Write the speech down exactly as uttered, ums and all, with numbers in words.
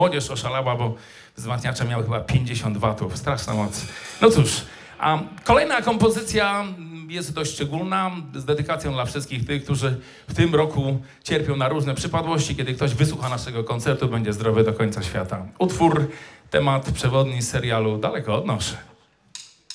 Młodzież oszalała, bo wzmacniacze miały chyba pięćdziesiąt watów. Straszna moc. No cóż, a kolejna kompozycja jest dość szczególna, z dedykacją dla wszystkich tych, którzy w tym roku cierpią na różne przypadłości. Kiedy ktoś wysłucha naszego koncertu, będzie zdrowy do końca świata. Utwór, temat przewodni z serialu Daleko od noszy.